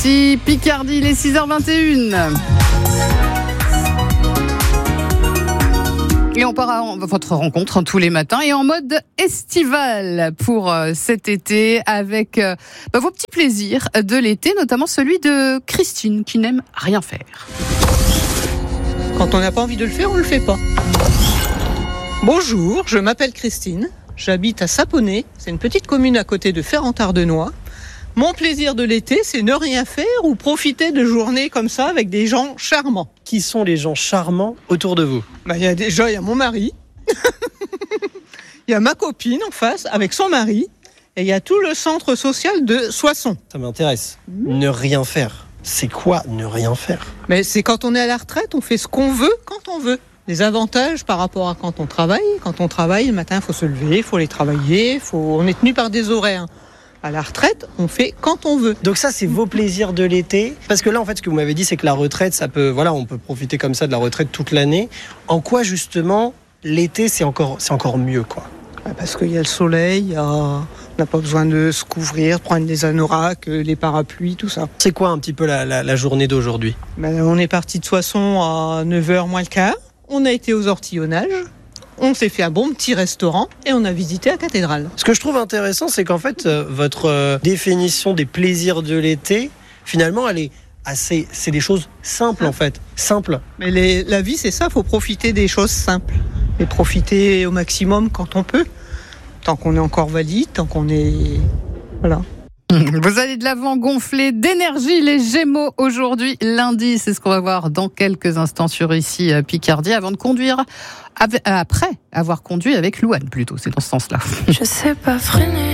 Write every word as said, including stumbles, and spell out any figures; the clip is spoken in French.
Si Picardie, il est six heures vingt et une. Et on part à votre rencontre hein, tous les matins et en mode estival pour euh, cet été avec euh, bah, vos petits plaisirs de l'été, notamment celui de Christine qui n'aime rien faire. Quand on n'a pas envie de le faire, on ne le fait pas. Bonjour, je m'appelle Christine, j'habite à Saponnet, c'est une petite commune à côté de Ferrand-Tardenois. Mon plaisir de l'été, c'est ne rien faire ou profiter de journées comme ça avec des gens charmants. Qui sont les gens charmants autour de vous ? Bah, y a déjà, il y a mon mari, il y a ma copine en face avec son mari, et il y a tout le centre social de Soissons. Ça m'intéresse. Ne rien faire. C'est quoi ne rien faire ? Mais c'est quand on est à la retraite, on fait ce qu'on veut quand on veut. Les avantages par rapport à quand on travaille. Quand on travaille, le matin, il faut se lever, il faut aller travailler, faut... on est tenu par des horaires. À la retraite, on fait quand on veut. Donc ça, c'est vos plaisirs de l'été. Parce que là, en fait, ce que vous m'avez dit, c'est que la retraite, ça peut, voilà, on peut profiter comme ça de la retraite toute l'année. En quoi, justement, l'été, c'est encore, c'est encore mieux, quoi ? Parce qu'il y a le soleil, il y a... on n'a pas besoin de se couvrir, prendre des anoraks, les parapluies, tout ça. C'est quoi un petit peu la, la, la journée d'aujourd'hui ? Ben, on est parti de Soissons à neuf heures moins le quart. On a été aux ortillonnages. On s'est fait un bon petit restaurant et on a visité la cathédrale. Ce que je trouve intéressant, c'est qu'en fait, euh, votre euh, définition des plaisirs de l'été, finalement, elle est assez... C'est des choses simples, en fait. Simples. Mais les, la vie, c'est ça, il faut profiter des choses simples. Et profiter au maximum quand on peut. Tant qu'on est encore valide, tant qu'on est... Voilà. Vous allez de l'avant gonfler d'énergie les Gémeaux aujourd'hui, lundi. C'est ce qu'on va voir dans quelques instants sur Ici Picardie, avant de conduire, avec, après avoir conduit avec Louane plutôt, c'est dans ce sens-là. Je sais pas freiner.